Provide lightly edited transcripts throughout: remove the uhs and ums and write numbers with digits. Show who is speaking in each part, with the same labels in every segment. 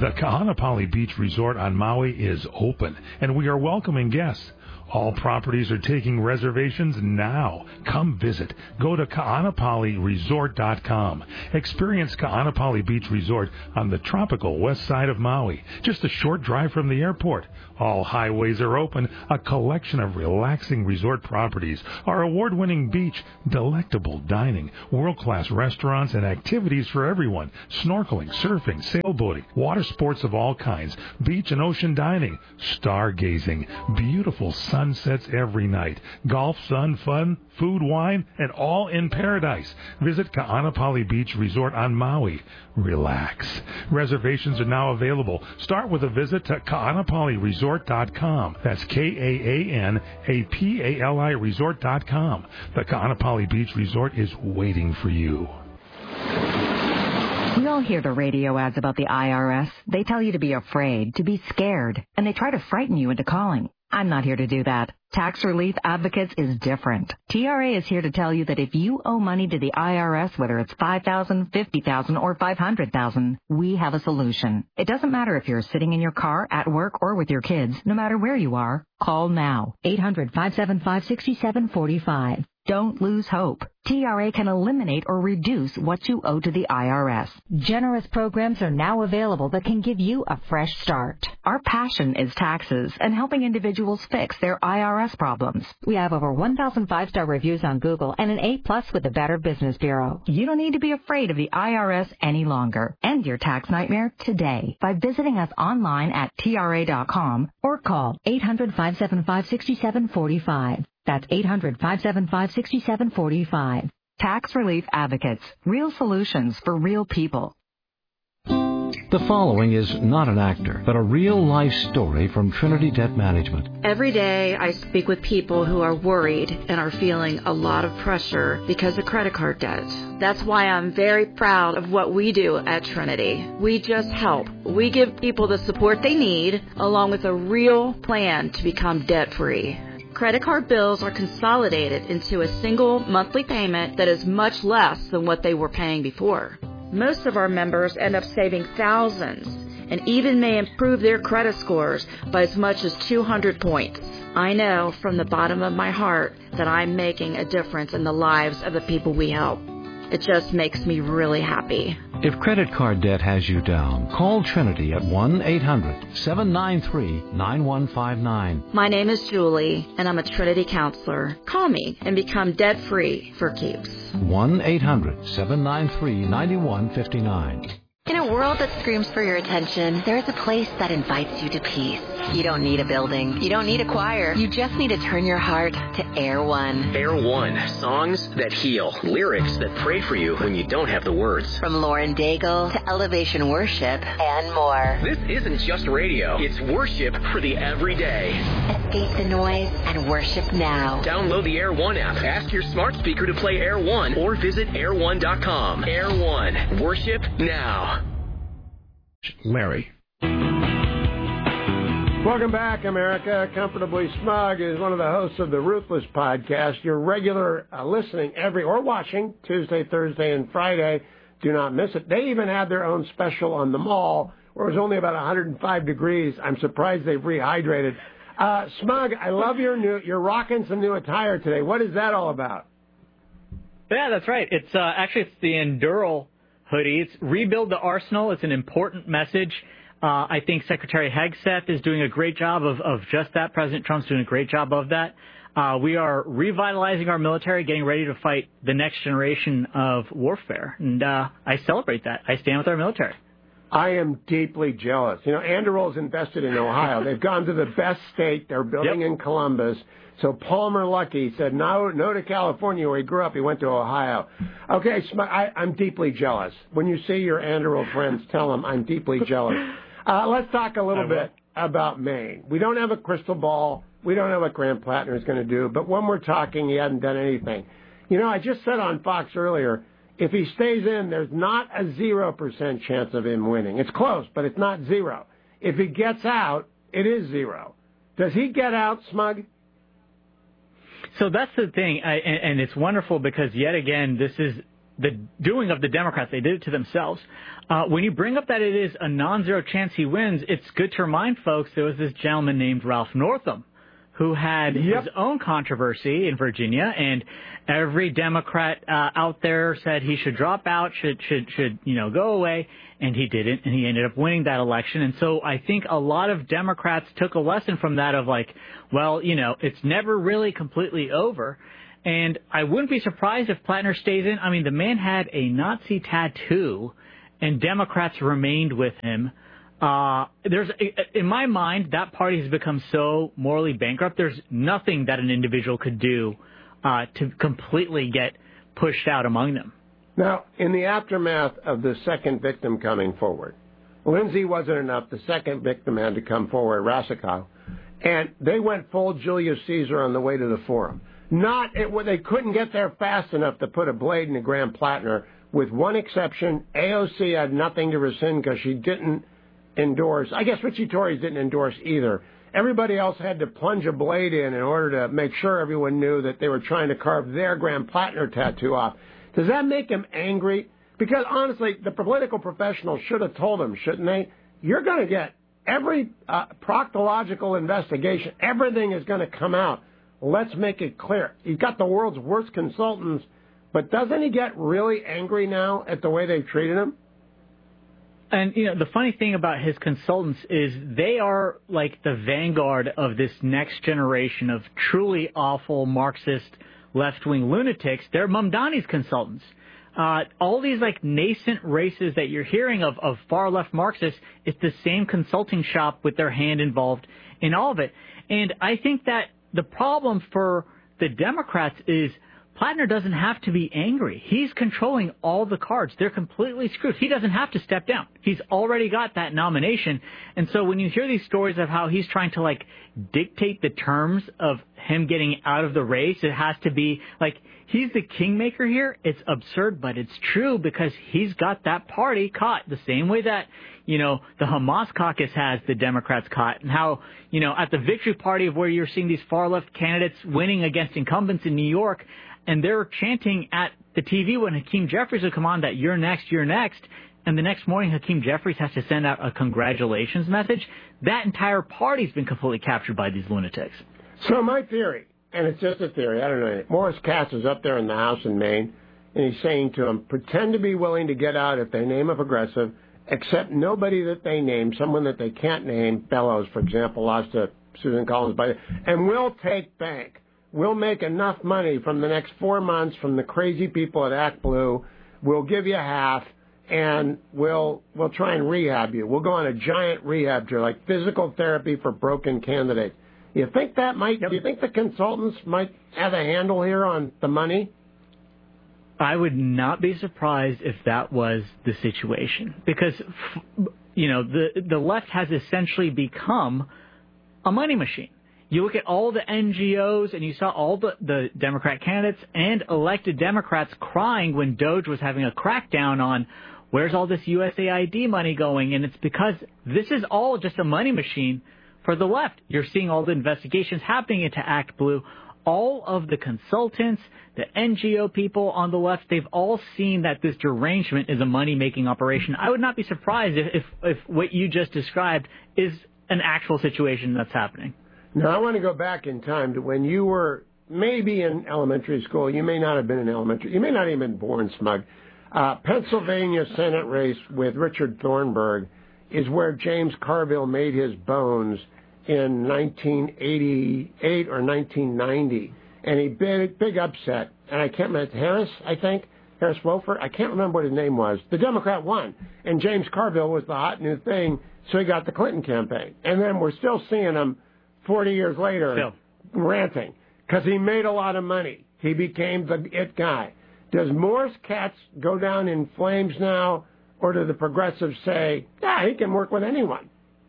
Speaker 1: The Ka'anapali Beach Resort on Maui is open, and we are welcoming guests. All properties are taking reservations now. Come visit. Go to Ka'anapaliResort.com. Experience Ka'anapali Beach Resort on the tropical west side of Maui, just a short drive from the airport. All highways are open, a collection of relaxing resort properties, our award-winning beach, delectable dining, world-class restaurants, and activities for everyone. Snorkeling, surfing, sailboating, water sports of all kinds, beach and ocean dining, stargazing, beautiful sunsets every night, golf, sun, fun, food, wine, and all in paradise. Visit Ka'anapali Beach Resort on Maui. Relax. Reservations are now available. Start with a visit to Ka'anapaliResort.com. That's KAANAPALI Resort.com. The Ka'anapali Beach Resort is waiting for you.
Speaker 2: We all hear the radio ads about the IRS. They tell you to be afraid, to be scared, and they try to frighten you into calling. I'm not here to do that. Tax Relief Advocates is different. TRA is here to tell you that if you owe money to the IRS, whether it's $5,000, $50,000, or $500,000, we have a solution. It doesn't matter if you're sitting in your car, at work, or with your kids. No matter where you are, call now. 800-575-6745. Don't lose hope. TRA can eliminate or reduce what you owe to the IRS.
Speaker 3: Generous programs are now available that can give you a fresh start.
Speaker 2: Our passion is taxes and helping individuals fix their IRS problems.
Speaker 3: We have over 1,000 5-star reviews on Google and an A+ with the Better Business Bureau.
Speaker 2: You don't need to be afraid of the IRS any longer. End your tax nightmare today by visiting us online at TRA.com or call 800-575-6745. That's 800-575-6745. Tax Relief Advocates. Real solutions for real people.
Speaker 4: The following is not an actor, but a real-life story from Trinity Debt Management.
Speaker 5: Every day I speak with people who are worried and are feeling a lot of pressure because of credit card debt. That's why I'm very proud of what we do at Trinity. We just help. We give people the support they need, along with a real plan to become debt-free. Credit card bills are consolidated into a single monthly payment that is much less than what they were paying before. Most of our members end up saving thousands and even may improve their credit scores by as much as 200 points. I know from the bottom of my heart that I'm making a difference in the lives of the people we help. It just makes me really happy.
Speaker 4: If credit card debt has you down, call Trinity at 1-800-793-9159.
Speaker 5: My name is Julie, and I'm a Trinity counselor. Call me and become debt-free for keeps.
Speaker 4: 1-800-793-9159.
Speaker 6: In a world that screams for your attention, there is a place that invites you to peace. You don't need a building. You don't need a choir. You just need to turn your heart to Air One.
Speaker 7: Air One. Songs that heal. Lyrics that pray for you when you don't have the words.
Speaker 6: From Lauren Daigle to Elevation Worship and more.
Speaker 7: This isn't just radio. It's worship for the everyday.
Speaker 6: Escape the noise and worship now.
Speaker 7: Download the Air One app. Ask your smart speaker to play Air One or visit air1.com. Air One. Worship now.
Speaker 1: Larry.
Speaker 8: Welcome back, America. Comfortably Smug is one of the hosts of the Ruthless podcast. Your regular listening or watching Tuesday, Thursday, and Friday. Do not miss it. They even had their own special on the mall where it was only about 105 degrees. I'm surprised they've rehydrated. Smug, I love you're rocking some new attire today. What is that all about?
Speaker 9: Yeah, that's right. It's it's the Enduro hoodie. It's Rebuild the Arsenal. It's an important message. I think Secretary Hegseth is doing a great job of just that. President Trump's doing a great job of that. We are revitalizing our military, getting ready to fight the next generation of warfare. And I celebrate that. I stand with our military.
Speaker 8: I am deeply jealous. You know, Anderol's invested in Ohio. They've gone to the best state. They're building in Columbus. So Palmer Luckey said no to California where he grew up. He went to Ohio. Okay, I'm deeply jealous. When you see your Anderol friends, tell them I'm deeply jealous. Let's talk a little bit about Maine. We don't have a crystal ball. We don't know what Grant Plattner is going to do. But when we're talking, he hasn't done anything. You know, I just said on Fox earlier, if he stays in, there's not a 0% chance of him winning. It's close, but it's not zero. If he gets out, it is zero. Does he get out, Smug?
Speaker 9: So that's the thing, and it's wonderful because, yet again, this is the doing of the Democrats. They did it to themselves. When you bring up that it is a non-zero chance he wins, it's good to remind folks there was this gentleman named Ralph Northam who had his own controversy in Virginia, and every Democrat out there said he should drop out, should go away, and he didn't, and he ended up winning that election. And so I think a lot of Democrats took a lesson from that of like, well, it's never really completely over. And I wouldn't be surprised if Plattner stays in. I mean, the man had a Nazi tattoo, and Democrats remained with him. In my mind, that party has become so morally bankrupt. There's nothing that an individual could do to completely get pushed out among them.
Speaker 8: Now, in the aftermath of the second victim coming forward, Lindsay wasn't enough. The second victim had to come forward, Rassikow, and they went full Julius Caesar on the way to the forum. They couldn't get there fast enough to put a blade into Graham Plattner, with one exception. AOC had nothing to rescind because she didn't endorse. I guess Richie Torres didn't endorse either. Everybody else had to plunge a blade in order to make sure everyone knew that they were trying to carve their Graham Plattner tattoo off. Does that make him angry? Because honestly, the political professionals should have told him, shouldn't they? You're going to get every proctological investigation. Everything is going to come out. Let's make it clear. You've got the world's worst consultants, but doesn't he get really angry now at the way they've treated him?
Speaker 9: And, the funny thing about his consultants is they are like the vanguard of this next generation of truly awful Marxist left-wing lunatics. They're Mamdani's consultants. All these like nascent races that you're hearing of far-left Marxists, it's the same consulting shop with their hand involved in all of it. And I think that the problem for the Democrats is Plattner doesn't have to be angry. He's controlling all the cards. They're completely screwed. He doesn't have to step down. He's already got that nomination. And so when you hear these stories of how he's trying to, like, dictate the terms of him getting out of the race, it has to be, like, he's the kingmaker here. It's absurd, but it's true because he's got that party caught the same way that, the Hamas caucus has the Democrats caught, and how, at the victory party of where you're seeing these far-left candidates winning against incumbents in New York, and they're chanting at the TV when Hakeem Jeffries will come on that you're next, and the next morning Hakeem Jeffries has to send out a congratulations message. That entire party's been completely captured by these lunatics.
Speaker 8: So my theory, and it's just a theory, I don't know, Morris Katz is up there in the House in Maine, and he's saying to them, pretend to be willing to get out if they name a progressive, except nobody that they name, someone that they can't name, Bellows, for example, lost to Susan Collins, and we'll take bank. We'll make enough money from the next 4 months from the crazy people at Act Blue. We'll give you half, and we'll try and rehab you. We'll go on a giant rehab tour, like physical therapy for broken candidates. You think that might? Do you think the consultants might have a handle here on the money?
Speaker 9: I would not be surprised if that was the situation, because the left has essentially become a money machine. You look at all the NGOs, and you saw all the Democrat candidates and elected Democrats crying when Doge was having a crackdown on where's all this USAID money going, and it's because this is all just a money machine for the left. You're seeing all the investigations happening into Act Blue. All of the consultants, the NGO people on the left, they've all seen that this derangement is a money-making operation. I would not be surprised if what you just described is an actual situation that's happening.
Speaker 8: Now, I want to go back in time to when you were maybe in elementary school. You may not have been in elementary. You may not even have been born, Smug. Pennsylvania Senate race with Richard Thornburg is where James Carville made his bones in 1988 or 1990. And he big upset. And I can't remember, Harris Wofford. I can't remember what his name was. The Democrat won. And James Carville was the hot new thing, so he got the Clinton campaign. And then we're still seeing him 40 years later ranting because he made a lot of money. He became the it guy. Does Morris Katz go down in flames now, or do the progressives say, he can work with anyone?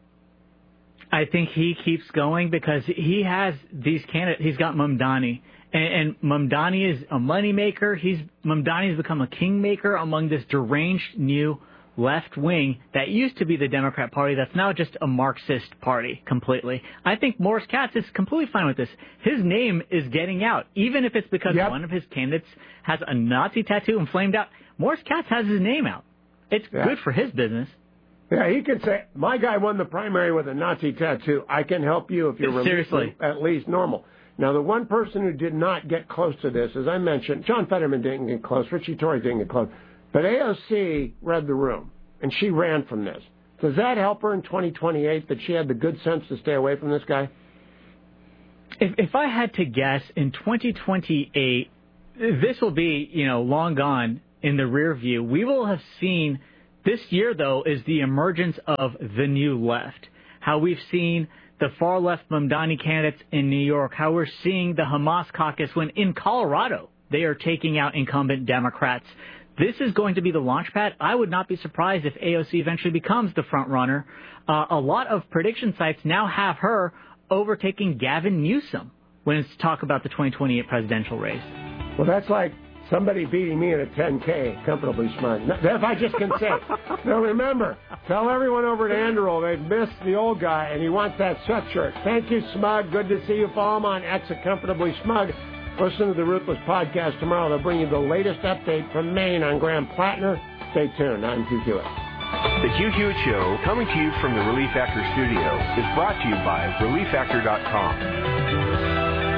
Speaker 9: I think he keeps going because he has these candidates. He's got Mamdani, and Mamdani is a moneymaker. Mamdani has become a kingmaker among this deranged new left wing that used to be the Democrat Party that's now just a Marxist party completely. I think Morris Katz is completely fine with this. His name is getting out, even if it's because one of his candidates has a Nazi tattoo and flamed out. Morris Katz has his name out. It's good for his business.
Speaker 8: Yeah, he could say, my guy won the primary with a Nazi tattoo. I can help you if you're at least normal. Now, the one person who did not get close to this, as I mentioned, John Fetterman didn't get close, Richie Torrey didn't get close, but AOC read the room, and she ran from this. Does that help her in 2028 that she had the good sense to stay away from this guy?
Speaker 9: If I had to guess, in 2028, this will be, long gone in the rear view. We will have seen... This year, though, is the emergence of the new left. How we've seen the far-left Mamdani candidates in New York, how we're seeing the Hamas caucus when in Colorado they are taking out incumbent Democrats. This is going to be the launch pad. I would not be surprised if AOC eventually becomes the front runner. A lot of prediction sites now have her overtaking Gavin Newsom when it's talk about the 2028 presidential race.
Speaker 8: Well, that's like somebody beating me in a 10K, comfortably smart. If I just can say. Now remember, tell everyone over at Anduril they've missed the old guy and he wants that sweatshirt. Thank you, Smug. Good to see you. Follow him on X at Comfortably Smug. Listen to the Ruthless podcast tomorrow. They'll bring you the latest update from Maine on Graham Plattner. Stay tuned. I'm Hugh Hewitt.
Speaker 10: The Hugh Hewitt Show, coming to you from the Relief Factor studio, is brought to you by ReliefFactor.com.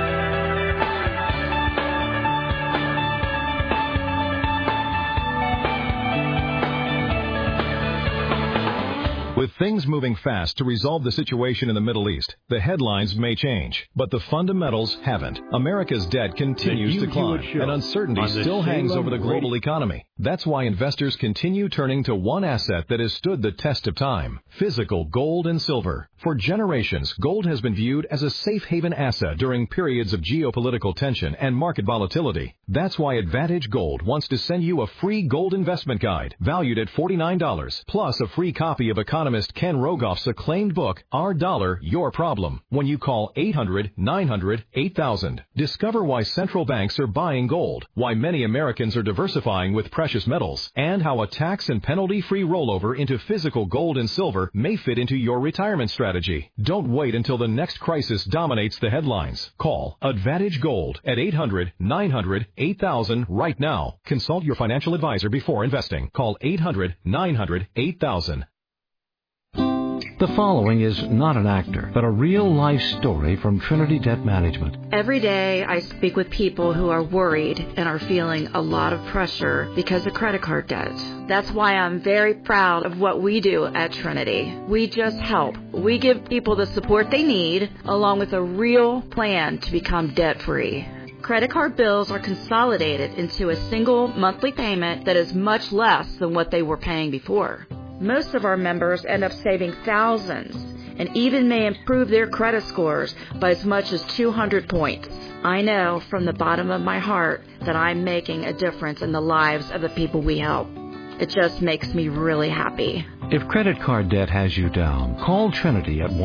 Speaker 11: With things moving fast to resolve the situation in the Middle East, the headlines may change, but the fundamentals haven't. America's debt continues to climb, and uncertainty still hangs over the global economy. That's why investors continue turning to one asset that has stood the test of time: physical gold and silver. For generations, gold has been viewed as a safe haven asset during periods of geopolitical tension and market volatility. That's why Advantage Gold wants to send you a free gold investment guide valued at $49, plus a free copy of economist Ken Rogoff's acclaimed book, Our Dollar, Your Problem, when you call 800-900-8000. Discover why central banks are buying gold, why many Americans are diversifying with precious metals, and how a tax and penalty-free rollover into physical gold and silver may fit into your retirement strategy. Don't wait until the next crisis dominates the headlines. Call Advantage Gold at 800-900-8000 right now. Consult your financial advisor before investing. Call 800-900-8000.
Speaker 4: The following is not an actor, but a real-life story from Trinity Debt Management.
Speaker 5: Every day I speak with people who are worried and are feeling a lot of pressure because of credit card debt. That's why I'm very proud of what we do at Trinity. We just help. We give people the support they need, along with a real plan to become debt-free. Credit card bills are consolidated into a single monthly payment that is much less than what they were paying before. Most of our members end up saving thousands and even may improve their credit scores by as much as 200 points. I know from the bottom of my heart that I'm making a difference in the lives of the people we help. It just makes me really happy.
Speaker 4: If credit card debt has you down, call Trinity at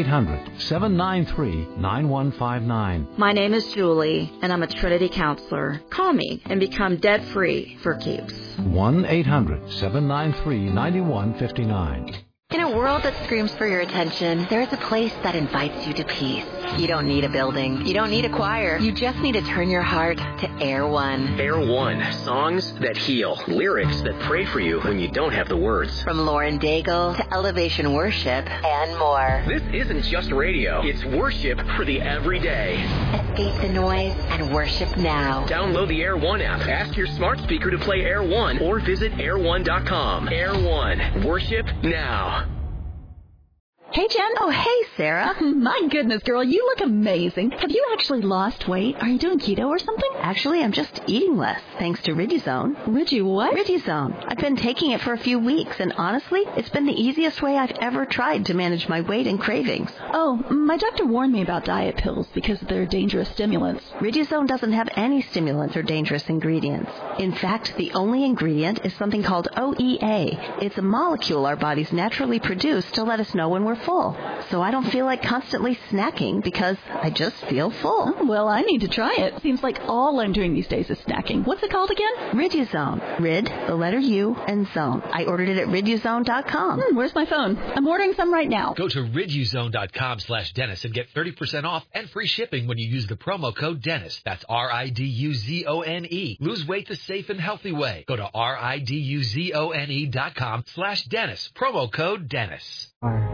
Speaker 4: 1-800-793-9159.
Speaker 5: My name is Julie, and I'm a Trinity counselor. Call me and become debt-free for keeps.
Speaker 4: 1-800-793-9159.
Speaker 6: In a world that screams for your attention, there is a place that invites you to peace. You don't need a building. You don't need a choir. You just need to turn your heart to Air One.
Speaker 7: Air One. Songs that heal. Lyrics that pray for you when you don't have the words.
Speaker 6: From Lauren Daigle to Elevation Worship and more.
Speaker 7: This isn't just radio. It's worship for the everyday.
Speaker 6: Escape the noise and worship now.
Speaker 7: Download the Air One app. Ask your smart speaker to play Air One or visit air1.com. Air One. Worship now.
Speaker 12: Hey, Jen.
Speaker 13: Oh, hey, Sarah.
Speaker 12: My goodness, girl, you look amazing. Have you actually lost weight? Are you doing keto or something?
Speaker 13: Actually, I'm just eating less, thanks to Riduzone.
Speaker 12: Rigi what?
Speaker 13: Riduzone. I've been taking it for a few weeks, and honestly, it's been the easiest way I've ever tried to manage my weight and cravings.
Speaker 12: Oh, my doctor warned me about diet pills because they're dangerous stimulants.
Speaker 13: Riduzone doesn't have any stimulants or dangerous ingredients. In fact, the only ingredient is something called OEA. It's a molecule our bodies naturally produce to let us know when we're full. So I don't feel like constantly snacking because I just feel full.
Speaker 12: Oh, well, I need to try it. Seems like all I'm doing these days is snacking. What's it called again?
Speaker 13: Riduzone. Rid, the letter U, and zone. I ordered it at riduzone.com.
Speaker 12: Where's my phone? I'm ordering some right now.
Speaker 14: Go to riduzone.com/Dennis and get 30% off and free shipping when you use the promo code Dennis. That's RIDUZONE. Lose weight the safe and healthy way. Go to RIDUZONE.com/Dennis. Promo code Dennis.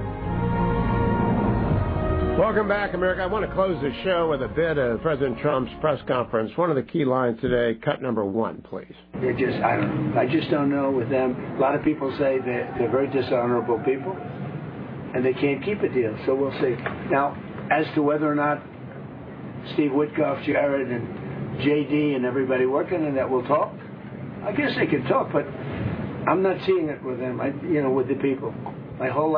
Speaker 8: Welcome back, America. I want to close the show with a bit of President Trump's press conference. One of the key lines today, cut number 1, please.
Speaker 15: They're just, I just don't know with them. A lot of people say they're very dishonorable people, and they can't keep a deal, so we'll see. Now, as to whether or not Steve Witkoff, Jared, and J.D. and everybody working on that will talk, I guess they can talk, but I'm not seeing it with them, with the people. My whole life.